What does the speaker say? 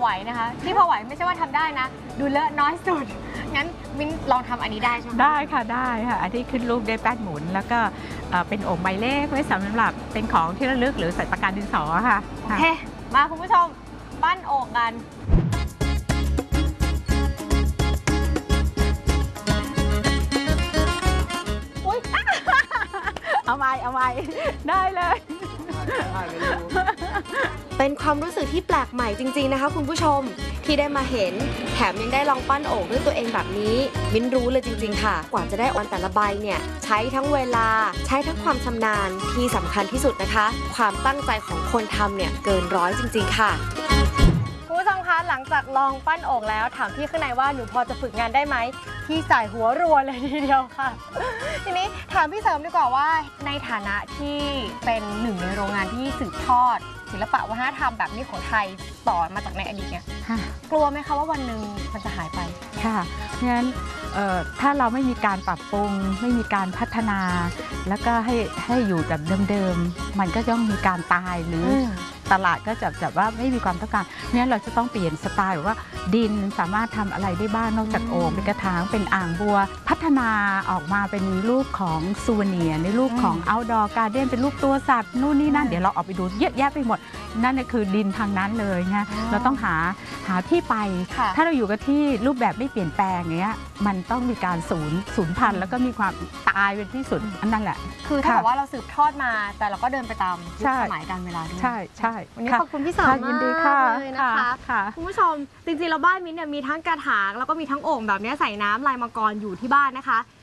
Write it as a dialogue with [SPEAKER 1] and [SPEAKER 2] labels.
[SPEAKER 1] ไหวนะคะที่พอไหวไม่ใช่ว่าทำได้นะดูเลอะน้อยสุดงั้นมิ้นลองทำอันนี้ได้ใช่ไหม
[SPEAKER 2] ได้ค่ะได้ค่ะอันที่ขึ้นรูปด้วยแป้นหมุนแล้วก็เป็นโอ่งใบเล็กไว้สำหรับเป็นของที่ระลึกหรือใส่ปากกาดินสอค่ะ
[SPEAKER 1] โอเคมาคุณผู้ชมปั้นโอ่งกันอุ๊ย
[SPEAKER 2] เอาไว้ได้เลย
[SPEAKER 3] เป็นความรู้สึกที่แปลกใหม่จริงๆนะคะคุณผู้ชมที่ได้มาเห็นแถมยังได้ลองปั้นโอ่งด้วยตัวเองแบบนี้มิ้นรู้เลยจริงๆค่ะกว่าจะได้โอ่งแต่ละใบเนี่ยใช้ทั้งเวลาใช้ทั้งความชำนาญที่สำคัญที่สุดนะคะ ความตั้งใจของคนทำเนี่ยเกินร้อยจริงๆค่ะ
[SPEAKER 1] คุณผู้ชมคะหลังจากลองปั้นโอ่งแล้วถามพี่ข้างในว่าหนูพอจะฝึกงานได้ไหมพี่สายหัวรัวเลยทีเดียวค่ะ ทีนี้ถามพี่เสริมดีกว่าว่าในฐานะที่เป็นหนึ่งในโรงงานที่สืบทอดศิลปะวัฒนธรรมแบบนี้ของไทยต่อมาจากในอดีตเนี่ยกลัวไหมคะว่าวันหนึ่งมันจะหายไป
[SPEAKER 2] ค่ะเพราะฉะนั้นถ้าเราไม่มีการปรับปรุงไม่มีการพัฒนา แล้วก็ให้อยู่แบบเดิมๆมันก็ต้องมีการตายหรือตลาดก็จะว่าไม่มีความต้องการเนี่ยเราจะต้องเปลี่ยนสไตล์ว่าดินสามารถทำอะไรได้บ้างนอกจากโอ่งเป็นกระถางเป็นอ่างบัวพัฒนาออกมาเป็นรูปของซูเวเนียร์ในรูปของ outdoor garden เป็นรูปตัวสัตว์นู่นนี่นั่นเดี๋ยวเราออกไปดูเยอะแยะไปหมดนั่นคือดินทางนั้นเลยนะเราต้องหาที่ไปถ้าเราอยู่กับที่รูปแบบไม่เปลี่ยนแปลงอย่างเงี้ยมันต้องมีการสูญพันธุ์แล้วก็มีความตายเป็นที่สุดอันนั้นแหละ
[SPEAKER 1] คือถ้าบอกว่าเราสืบทอดมาแต่เราก็เดินไปตามยุคสมัยการเวลาด้วย
[SPEAKER 2] ใช่
[SPEAKER 1] วันนี้ขอบคุณพี่เสริมมากเลยนะคะคุณผู้ชมจริงๆแล้วบ้านมิ้นเนี่ยมีทั้งกระถางแล้วก็มีทั้งโอ่งแบบนี้ใส่น้ำลายมังกรอยู่ที่บ้านนะคะ